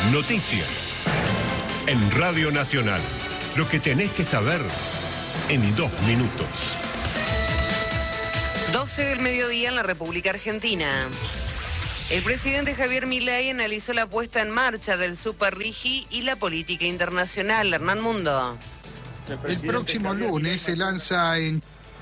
Noticias. En Radio Nacional. Lo que tenés que saber en 2 minutos. 12 del mediodía en la República Argentina. El presidente Javier Milei analizó la puesta en marcha del Super Rigi y la política internacional. Hernán Mundo. El próximo lunes se lanza en...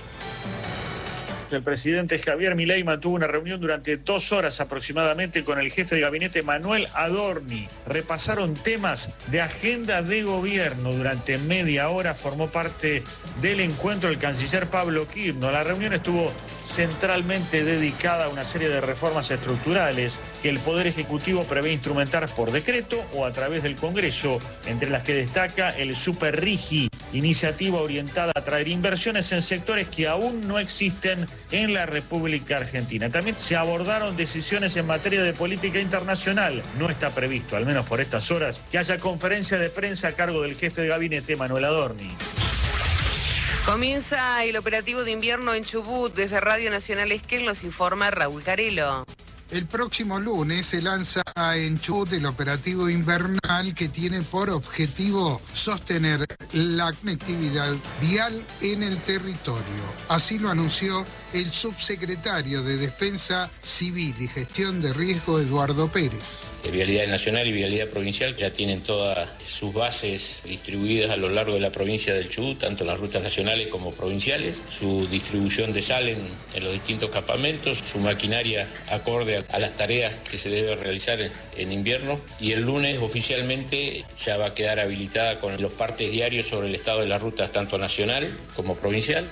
El presidente Javier Milei mantuvo una reunión durante 2 horas aproximadamente con el jefe de gabinete Manuel Adorni. Repasaron temas de agenda de gobierno. Durante media hora formó parte del encuentro el canciller Pablo Quirno. La reunión estuvo centralmente dedicada a una serie de reformas estructurales que el Poder Ejecutivo prevé instrumentar por decreto o a través del Congreso, entre las que destaca el Super Rigi, iniciativa orientada a atraer inversiones en sectores que aún no existen en la República Argentina. También se abordaron decisiones en materia de política internacional. No está previsto, al menos por estas horas, que haya conferencia de prensa a cargo del jefe de gabinete Manuel Adorni. Comienza el operativo de invierno en Chubut. Desde Radio Nacional Esquel nos informa Raúl Carelo. El próximo lunes se lanza en Chubut el operativo invernal que tiene por objetivo sostener la conectividad vial en el territorio. Así lo anunció el subsecretario de Defensa Civil y Gestión de Riesgo, Eduardo Pérez. Vialidad Nacional y Vialidad Provincial ya tienen todas sus bases distribuidas a lo largo de la provincia del Chubut, tanto en las rutas nacionales como provinciales, su distribución de sal en los distintos campamentos, su maquinaria acorde a las tareas que se debe realizar en invierno, y el lunes oficialmente ya va a quedar habilitada con los partes diarios sobre el estado de las rutas tanto nacional como provincial.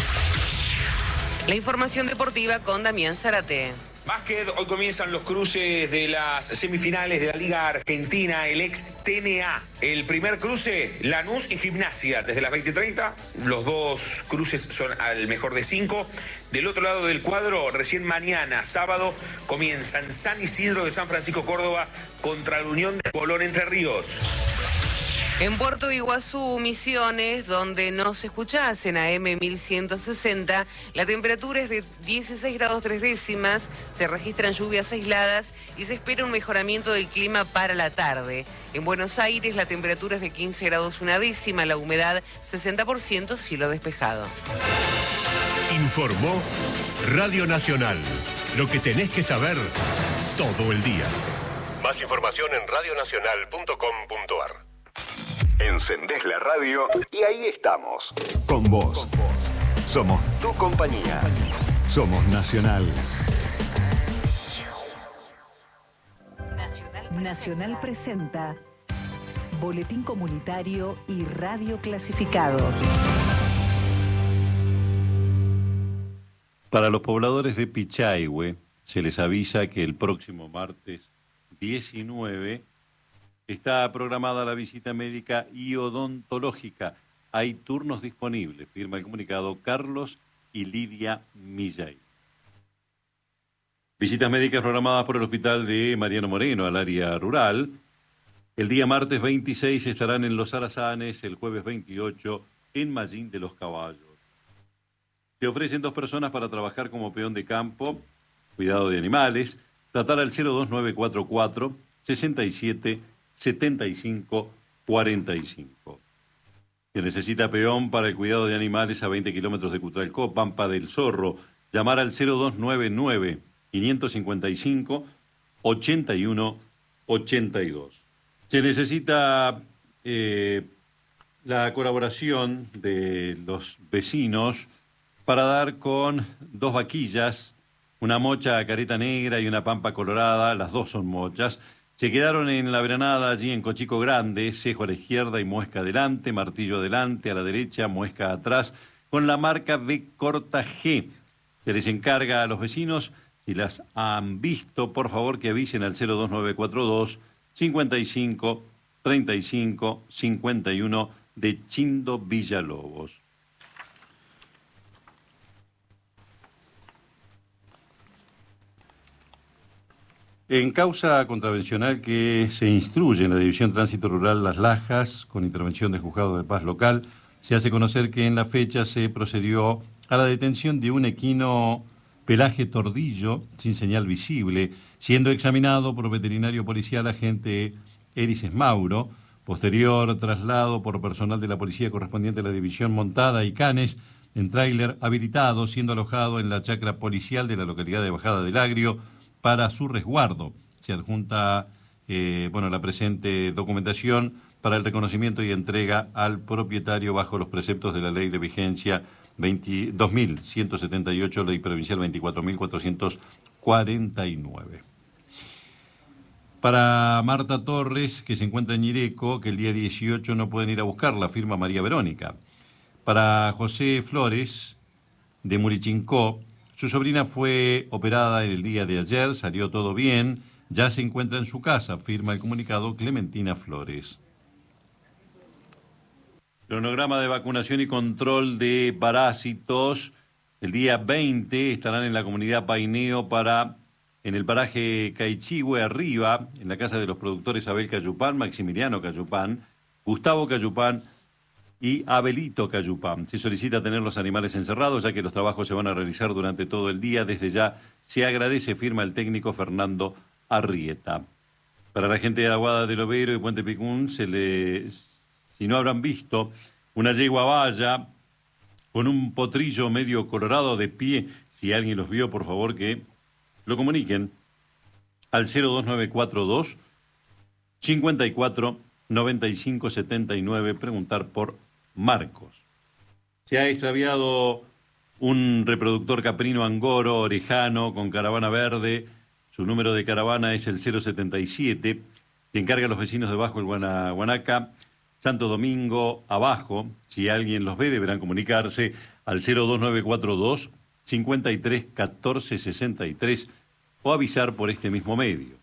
La información deportiva con Damián Zárate. Básquet, hoy comienzan los cruces de las semifinales de la Liga Argentina, el ex TNA. El primer cruce, Lanús y Gimnasia, desde las 20:30. Los 2 cruces son al mejor de 5. Del otro lado del cuadro, recién mañana, sábado, comienzan San Isidro de San Francisco, Córdoba, contra la Unión de Bolón Entre Ríos. En Puerto Iguazú, Misiones, donde nos escuchás en AM 1160, la temperatura es de 16 grados 3 décimas, se registran lluvias aisladas y se espera un mejoramiento del clima para la tarde. En Buenos Aires la temperatura es de 15 grados 1 décima, la humedad 60%, cielo despejado. Informó Radio Nacional. Lo que tenés que saber todo el día. Más información en radionacional.com.ar. Encendés la radio y ahí estamos. Con vos. Somos tu compañía. Somos Nacional. Nacional presenta Boletín Comunitario y Radio Clasificados. Para los pobladores de Pichahue se les avisa que el próximo martes 19 está programada la visita médica y odontológica. Hay turnos disponibles, firma el comunicado Carlos y Lidia Millay. Visitas médicas programadas por el Hospital de Mariano Moreno al área rural. El día martes 26 estarán en Los Arazanes, el jueves 28 en Mallín de los Caballos. Se ofrecen 2 personas para trabajar como peón de campo, cuidado de animales, tratar al 02944 67 75 45. Se necesita peón para el cuidado de animales a 20 kilómetros de Cutralcó, Pampa del Zorro. Llamar al 0299 555 81 82. Se necesita la colaboración de los vecinos para dar con 2 vaquillas, una mocha careta negra y una pampa colorada, las 2 son mochas. Se quedaron en la veranada allí en Cochico Grande, cejo a la izquierda y muesca adelante, martillo adelante, a la derecha, muesca atrás, con la marca B corta G. Se les encarga a los vecinos, si las han visto, por favor que avisen al 02942 55 35 51 de Chindo Villalobos. En causa contravencional que se instruye en la División Tránsito Rural Las Lajas, con intervención del Juzgado de Paz Local, se hace conocer que en la fecha se procedió a la detención de un equino pelaje tordillo sin señal visible, siendo examinado por veterinario policial agente Erices Mauro. Posterior traslado por personal de la policía correspondiente a la división montada y canes en tráiler habilitado, siendo alojado en la chacra policial de la localidad de Bajada del Agrio para su resguardo. Se adjunta la presente documentación para el reconocimiento y entrega al propietario bajo los preceptos de la ley de vigencia 2178, ley provincial 24.449. Para Marta Torres, que se encuentra en Ireco, que el día 18 no pueden ir a buscarla, firma María Verónica. Para José Flores, de Murichincó, su sobrina fue operada el día de ayer, salió todo bien, ya se encuentra en su casa, firma el comunicado Clementina Flores. Cronograma de vacunación y control de parásitos. El día 20 estarán en la comunidad Paineo en el paraje Caichigüe arriba, en la casa de los productores Abel Cayupán, Maximiliano Cayupán, Gustavo Cayupán y Abelito Cayupán. Se solicita tener los animales encerrados, ya que los trabajos se van a realizar durante todo el día. Desde ya se agradece, firma el técnico Fernando Arrieta. Para la gente de Aguada del Overo y Puente Picún, si no habrán visto, una yegua valla con un potrillo medio colorado de pie, si alguien los vio, por favor que lo comuniquen al 02942 54 95 79, preguntar por Marcos. Se ha extraviado un reproductor caprino angoro orejano con caravana verde. Su número de caravana es el 077. Se encarga a los vecinos de Bajo el Guanaca, Santo Domingo abajo. Si alguien los ve, deberán comunicarse al 02942 53 14 63 o avisar por este mismo medio.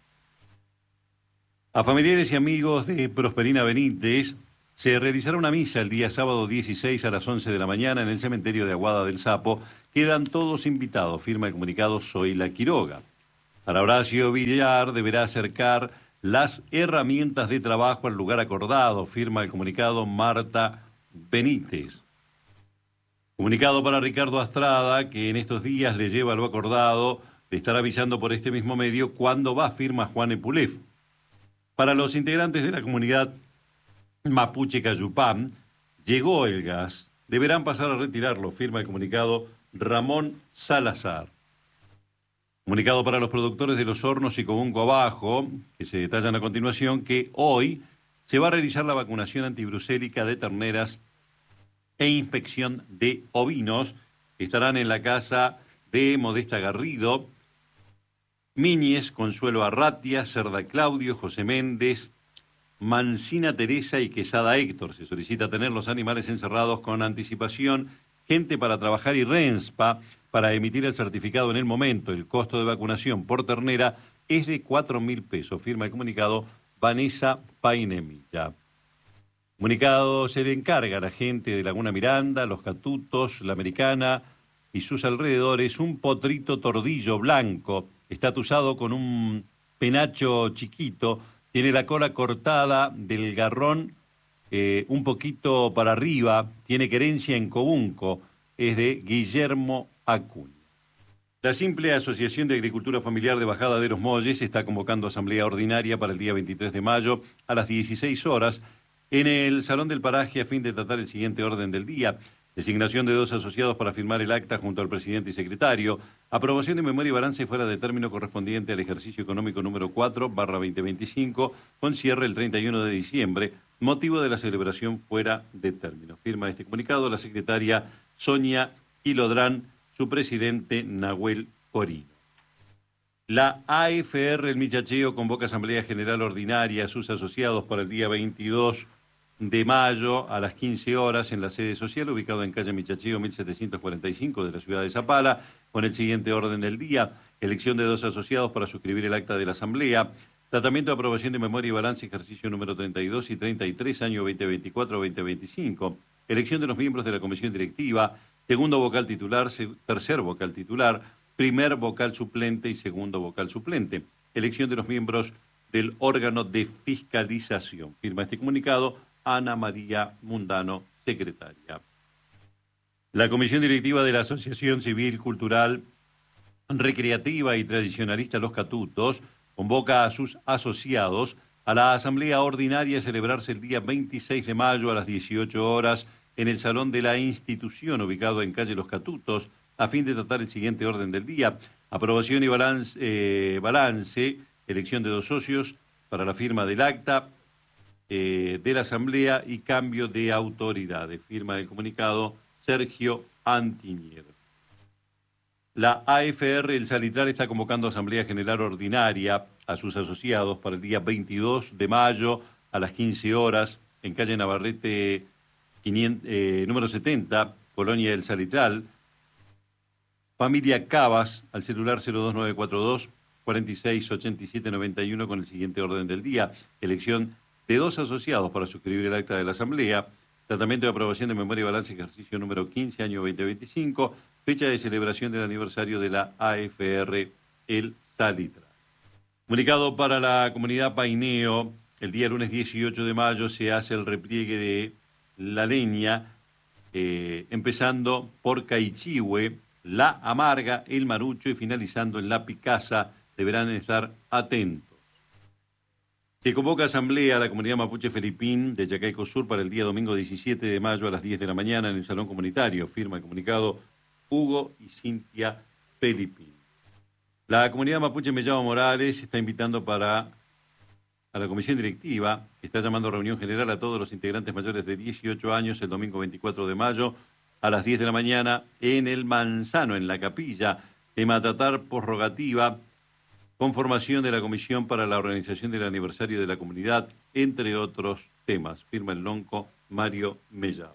A familiares y amigos de Prosperina Benítez se realizará una misa el día sábado 16 a las 11 de la mañana en el cementerio de Aguada del Sapo. Quedan todos invitados, firma el comunicado Zoila Quiroga. Para Horacio Villar deberá acercar las herramientas de trabajo al lugar acordado, firma el comunicado Marta Benítez. Comunicado para Ricardo Astrada, que en estos días le lleva lo acordado de estar avisando por este mismo medio cuándo va, firma Juan Epulef. Para los integrantes de la comunidad Mapuche Cayupán, llegó el gas, deberán pasar a retirarlo, firma el comunicado Ramón Salazar. Comunicado para los productores de Los Hornos y Cobunco Abajo, que se detallan a continuación, que hoy se va a realizar la vacunación antibrucélica de terneras e inspección de ovinos. Estarán en la casa de Modesta Garrido, Miñez, Consuelo Arratia, Cerda Claudio, José Méndez, Mancina Teresa y Quesada Héctor. Se solicita tener los animales encerrados con anticipación, gente para trabajar y RENSPA para emitir el certificado en el momento. El costo de vacunación por ternera es de 4.000 pesos. Firma el comunicado Vanessa Painemilla. Comunicado se le encarga a la gente de Laguna Miranda, Los Catutos, La Americana y sus alrededores un potrito tordillo blanco, estatusado con un penacho chiquito, tiene la cola cortada del garrón un poquito para arriba, tiene querencia en Cobunco, es de Guillermo Acuña. La simple Asociación de Agricultura Familiar de Bajada de los Molles está convocando asamblea ordinaria para el día 23 de mayo a las 16 horas en el Salón del Paraje a fin de tratar el siguiente orden del día: designación de 2 asociados para firmar el acta junto al presidente y secretario, aprobación de memoria y balance fuera de término correspondiente al ejercicio económico número 4/2025, con cierre el 31 de diciembre, motivo de la celebración fuera de término. Firma este comunicado la secretaria Sonia Quilodrán, su presidente Nahuel Corino. La AFR El Michacheo convoca Asamblea General Ordinaria a sus asociados para el día 22 de mayo a las 15 horas en la sede social, ubicado en calle Michacheo 1745 de la ciudad de Zapala, con el siguiente orden del día: elección de 2 asociados para suscribir el acta de la Asamblea, tratamiento de aprobación de memoria y balance, ejercicio número 32 y 33, año 2024-2025, elección de los miembros de la comisión directiva, segundo vocal titular, tercer vocal titular, primer vocal suplente y segundo vocal suplente, elección de los miembros del órgano de fiscalización. Firma este comunicado Ana María Mundano, secretaria. La comisión directiva de la Asociación Civil, Cultural, Recreativa y Tradicionalista Los Catutos convoca a sus asociados a la asamblea ordinaria a celebrarse el día 26 de mayo a las 18 horas en el Salón de la Institución, ubicado en calle Los Catutos, a fin de tratar el siguiente orden del día: aprobación y balance, elección de 2 socios para la firma del acta de la asamblea y cambio de autoridades. Firma del comunicado Sergio Antiñer. La AFR El Salitral está convocando asamblea general ordinaria a sus asociados para el día 22 de mayo a las 15 horas en calle Navarrete número 70, Colonia El Salitral. Familia Cabas, al celular 02942 468791 con el siguiente orden del día: elección de 2 asociados para suscribir el acta de la asamblea, tratamiento de aprobación de memoria y balance, ejercicio número 15, año 2025, fecha de celebración del aniversario de la AFR El Salitral. Comunicado para la comunidad Paineo: el día lunes 18 de mayo se hace el repliegue de la leña, empezando por Caichihue, La Amarga, El Marucho y finalizando en La Picasa. Deberán estar atentos. Se convoca asamblea a la comunidad mapuche Felipín de Chacaico Sur para el día domingo 17 de mayo a las 10 de la mañana en el Salón Comunitario. Firma el comunicado Hugo y Cintia Felipín. La comunidad mapuche Mellado Morales está invitando a la comisión directiva, que está llamando a reunión general a todos los integrantes mayores de 18 años el domingo 24 de mayo a las 10 de la mañana en el Manzano, en la capilla. Tema a tratar: prorrogativa, conformación de la comisión para la organización del aniversario de la comunidad, entre otros temas. Firma el lonco Mario Mellado.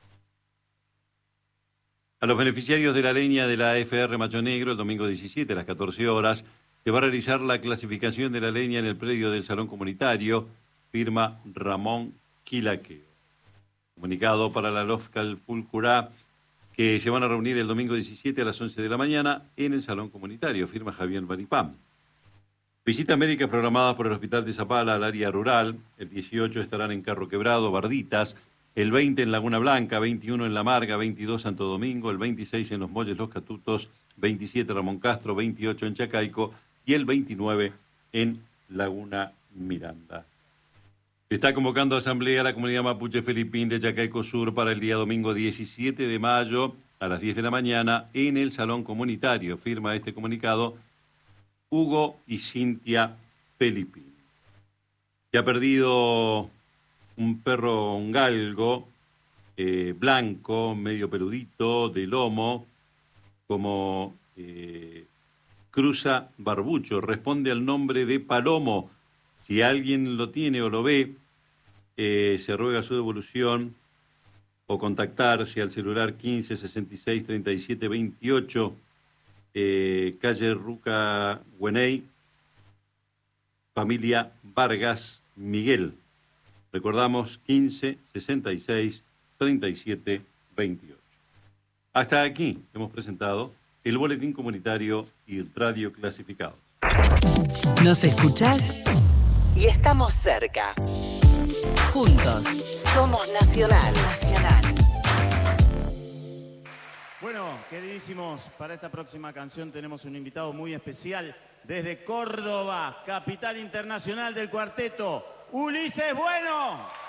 A los beneficiarios de la leña de la AFR Macho Negro, el domingo 17 a las 14 horas, se va a realizar la clasificación de la leña en el predio del Salón Comunitario. Firma Ramón Quilaqueo. Comunicado para la Lofcal Fulcurá, que se van a reunir el domingo 17 a las 11 de la mañana en el Salón Comunitario. Firma Javier Baripam. Visitas médicas programadas por el Hospital de Zapala al área rural. El 18 estarán en Carro Quebrado, Barditas. El 20 en Laguna Blanca, 21 en La Marga, 22 Santo Domingo, el 26 en Los Molles, Los Catutos, 27 Ramón Castro, 28 en Chacaico y el 29 en Laguna Miranda. Se está convocando a asamblea a la comunidad mapuche Felipín de Chacaico Sur para el día domingo 17 de mayo a las 10 de la mañana en el Salón Comunitario. Firma este comunicado Hugo y Cintia Felipín. Se ha perdido un perro, un galgo, blanco, medio peludito, de lomo, como cruza barbucho. Responde al nombre de Palomo. Si alguien lo tiene o lo ve, se ruega su devolución o contactarse al celular 15 66 37 28, calle Ruca Güeney, familia Vargas Miguel. Recordamos 15 66 37 28. Hasta aquí hemos presentado el Boletín Comunitario y Radio Clasificados. Nos escuchás y estamos cerca. Juntos somos Nacional. Bueno, queridísimos, para esta próxima canción tenemos un invitado muy especial desde Córdoba, capital internacional del cuarteto, Ulises Bueno.